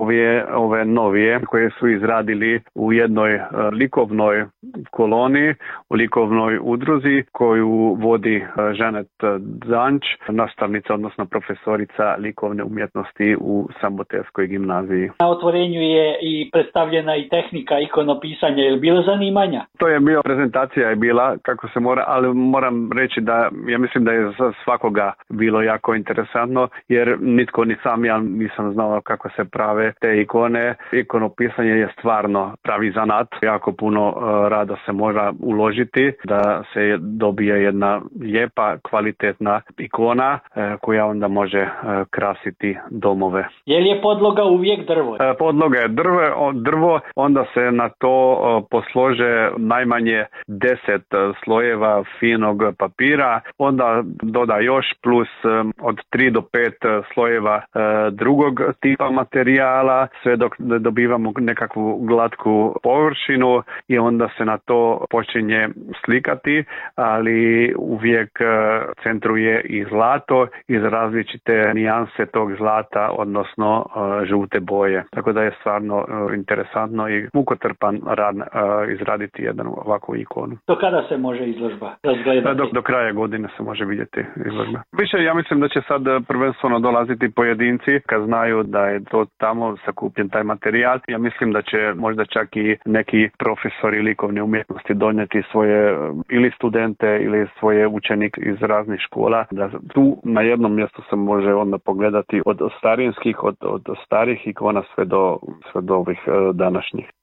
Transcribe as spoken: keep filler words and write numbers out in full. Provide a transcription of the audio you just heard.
ove, ove novije koje su izradili u jednoj e, likovnoj koloniji, u likovnoj udruzi koju vodi e, Žanet Zanč, nastavnica, odnosno profesorica likovne umjetnosti u Samboterskoj gimnaziji. Na otvorenju je i predstavljena i tehnika ikonopisanja. Je li bilo zanimanja? To je bio, prezentacija je bila kako se mora, ali moram reći da ja mislim da je za svakoga bilo jako interesantno, jer nitko ni sam ja nisam znao kako se prave te ikone. Ikonopisanje je stvarno pravi zanat. Jako puno uh, rada se mora uložiti da se dobije jedna lijepa, kvalitetna ikona uh, koja onda može uh, krasiti domove. Je li je podloga uvijek drvo? Uh, podloga je drvo, drvo, onda se na to uh, poslože najmanje deset uh, slojeva finog papira, onda doda još plus um, od tri do pet uh, slojeva uh, drugog tipa materijala, sve dok dobivamo nekakvu glatku površinu i onda se na to počinje slikati, ali uvijek uh, centru je i zlato iz različite nijanse tog zlata, odnosno uh, žute boje. Tako da je stvarno uh, interesantno i mukotrpan rad uh, izraditi jednu ovakvu ikonu. Do kada se može izložba razgledati? Do, do kraja godine se može vidjeti izložba. Više ja mislim da će sad prvenstveno dolaziti pojedinci kad znaju da je to tamo sakupljen taj materijal. Ja mislim da će možda čak i neki profesori likovne umjetnosti donijeti svoje ili studente ili svoje učenike iz raznih škola, da tu na jednom mjestu se može onda pogledati od starinskih, od, od starih ikona sve do, sve do ovih današnjih.